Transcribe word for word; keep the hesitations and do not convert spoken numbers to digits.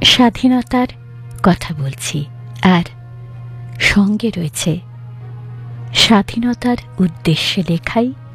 স্বাধীনতার কথা বলছি, আর সঙ্গে রয়েছে স্বাধীনতার উদ্দেশ্যে লেখাই